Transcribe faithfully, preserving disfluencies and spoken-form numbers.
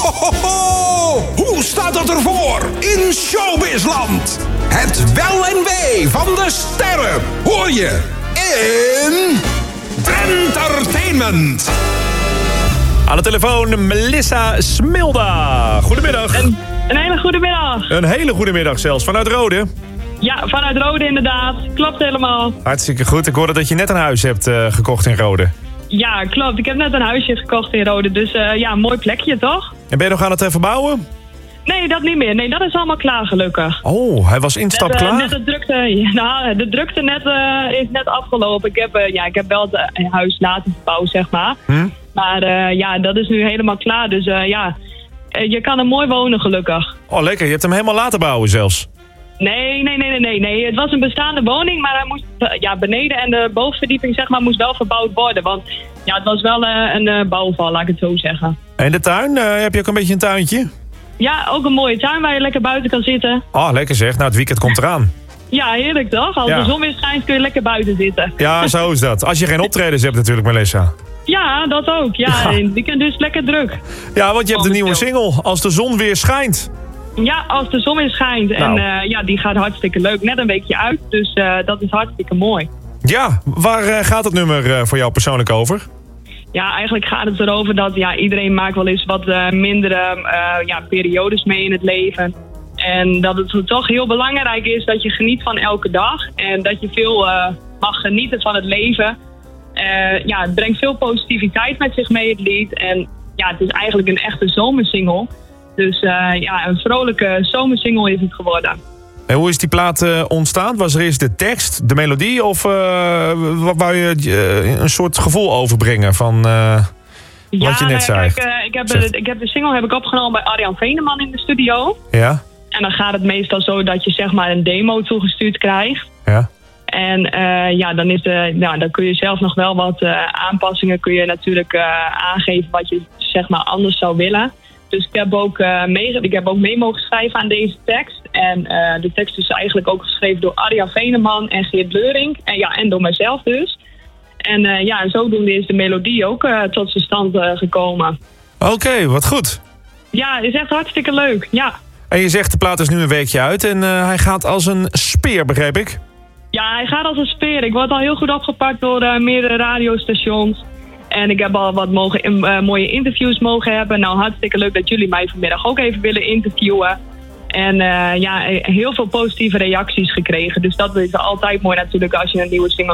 ho, ho, ho. Hoe staat het ervoor in Showbizland? Het wel en wee van de sterren hoor je in Trentertainment. Aan de telefoon Melissa Smilda. Goedemiddag. Een, een hele goede middag. Een hele goede middag zelfs. Vanuit Rode? Ja, vanuit Rode inderdaad. Klopt helemaal. Hartstikke goed. Ik hoorde dat je net een huis hebt uh, gekocht in Rode. Ja, klopt. Ik heb net een huisje gekocht in Rode. Dus uh, ja, een mooi plekje toch? En ben je nog aan het uh, verbouwen? Nee, dat niet meer. Nee, dat is allemaal klaar gelukkig. Oh, hij was instap net, uh, klaar? Net de drukte, nou, de drukte net, uh, is net afgelopen. Ik heb, uh, ja, ik heb wel het uh, huis laten verbouwen, zeg maar. Hm? Maar uh, ja, dat is nu helemaal klaar. Dus uh, ja, uh, je kan er mooi wonen gelukkig. Oh, lekker. Je hebt hem helemaal laten bouwen zelfs. Nee, nee, nee, nee, nee, nee. Het was een bestaande woning, maar hij moest, ja, beneden en de bovenverdieping zeg maar, moest wel verbouwd worden. Want ja, het was wel uh, een uh, bouwval, laat ik het zo zeggen. En de tuin? Uh, heb je ook een beetje een tuintje? Ja, ook een mooie tuin waar je lekker buiten kan zitten. Oh, lekker zeg. Nou, het weekend komt eraan. Ja, heerlijk toch? Als ja. de zon weer schijnt kun je lekker buiten zitten. Ja, zo is dat. Als je geen optredens hebt natuurlijk, Melissa. Ja, dat ook. Ja, ja. In het weekend dus lekker druk. Ja, want je hebt een nieuwe single. Als de zon weer schijnt. Ja, als de zon weer schijnt. Nou. En uh, ja, die gaat hartstikke leuk. Net een weekje uit, dus uh, dat is hartstikke mooi. Ja, waar uh, gaat het nummer uh, voor jou persoonlijk over? Ja, eigenlijk gaat het erover dat ja, iedereen maakt wel eens wat uh, mindere uh, ja, periodes mee in het leven. En dat het toch heel belangrijk is dat je geniet van elke dag. En dat je veel uh, mag genieten van het leven. Uh, ja, het brengt veel positiviteit met zich mee, het lied. En ja, het is eigenlijk een echte zomersingle. Dus uh, ja, een vrolijke zomersingle is het geworden. En hoe is die plaat uh, ontstaan? Was er eerst de tekst, de melodie of uh, wou je uh, een soort gevoel overbrengen van uh, ja, wat je net nee, zei? Kijk, uh, ik, heb de, ik heb de single heb ik opgenomen bij Arjan Veneman in de studio. Ja. En dan gaat het meestal zo dat je zeg maar een demo toegestuurd krijgt. Ja. En uh, ja, dan, is de, nou, dan kun je zelf nog wel wat uh, aanpassingen kun je natuurlijk uh, aangeven wat je zeg maar anders zou willen. Dus ik heb ook, uh, mee, ik heb ook mee mogen schrijven aan deze tekst. En uh, de tekst is eigenlijk ook geschreven door Arjan Veneman en Geert Leurink. En, ja, en door mijzelf dus. En uh, ja, en zodoende is de melodie ook uh, tot zijn stand uh, gekomen. Oké, okay, wat goed. Ja, het is echt hartstikke leuk, ja. En je zegt de plaat is nu een weekje uit en uh, hij gaat als een speer, begreep ik? Ja, hij gaat als een speer. Ik word al heel goed opgepakt door uh, meerdere radiostations. En ik heb al wat mogen, uh, mooie interviews mogen hebben. Nou, hartstikke leuk dat jullie mij vanmiddag ook even willen interviewen. En uh, ja, heel veel positieve reacties gekregen. Dus dat is altijd mooi natuurlijk als je een nieuwe single